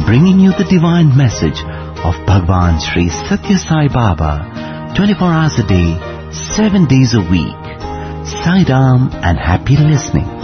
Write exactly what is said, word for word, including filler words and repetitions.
bringing you the divine message of Bhagwan Sri Satya Sai Baba, twenty-four hours a day, seven days a week. Sai Ram and happy listening.